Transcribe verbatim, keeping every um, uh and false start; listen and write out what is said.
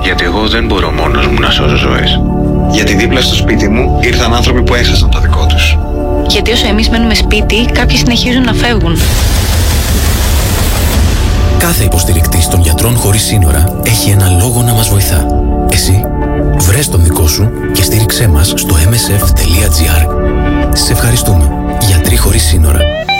Γιατί εγώ δεν μπορώ μόνος μου να σώζω ζωές. Γιατί δίπλα στο σπίτι μου ήρθαν άνθρωποι που έχασαν το δικό τους. Γιατί όσο εμείς μένουμε σπίτι, κάποιοι συνεχίζουν να φεύγουν. Κάθε υποστηρικτής των Γιατρών Χωρίς Σύνορα έχει ένα λόγο να μας βοηθά. Εσύ, βρες τον δικό σου και στήριξέ μας στο εμ ες εφ τελεία τζι άρ. Σε ευχαριστούμε. Γιατροί Χωρίς Σύνορα.